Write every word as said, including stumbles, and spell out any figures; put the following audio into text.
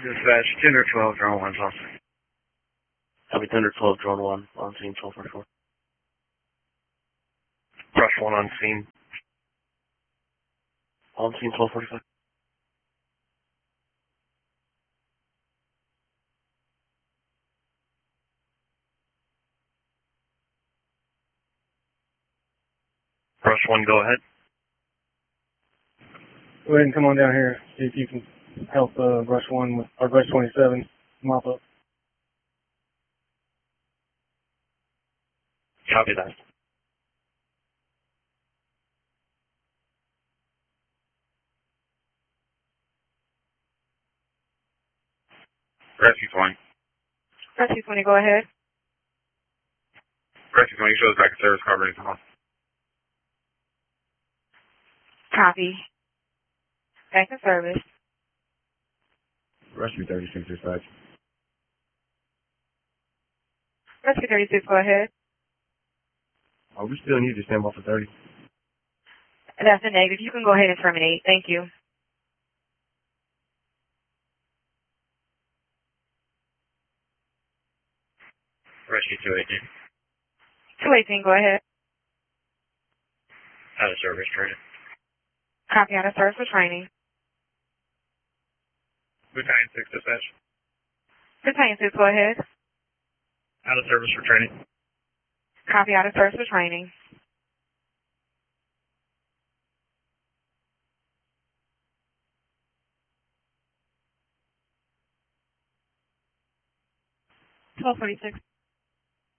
Dispatch, Thunder twelve, drone one, twelve. Copy, Thunder twelve, drone one, on scene twelve forty-four. Brush one on scene. On scene twelve forty-five. Brush one, go ahead. Go ahead and come on down here, see if you can help uh, Brush one with, or Brush twenty-seven mop up. Copy that. Rescue twenty. Rescue twenty, go ahead. Rescue twenty shows back in service coverage. Copy. Back in service. Rescue thirty-six dispatch. Rescue thirty-six, go ahead. Oh, we still need to stand by for thirty. That's a negative. You can go ahead and terminate. Thank you. Rescue two eighteen. two eighteen, go ahead. Out of service training. Copy, out of service for training. Battalion six dispatch. Battalion six, go ahead. Out of service for training. Copy, out of service for training. twelve forty-six.